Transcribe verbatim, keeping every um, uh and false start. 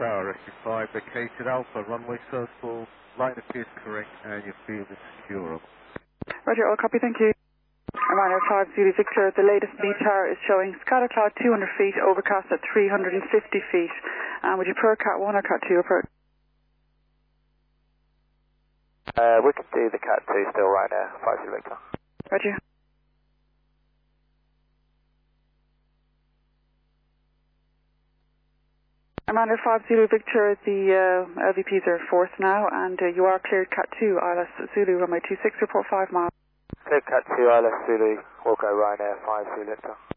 Tower, Rescue five, vacated Alpha, runway circle, line appears correct, and your field is secure. Roger, all copy, thank you. Ryanair five Zulu Victor, the latest B tower is showing scatter cloud two hundred feet, overcast at three hundred fifty feet. Um, would you prefer Cat one or Cat two or per? Uh, we can do the Cat two still, Ryanair five Zulu Victor. Roger. Ryanair five Zulu Victor, the uh, L V Ps are fourth now, and uh, you are cleared Cat two, I L S Zulu, runway two six, report five miles. Cleared Cat two, I L S Zulu, we'll go Ryanair five Zulu Victor.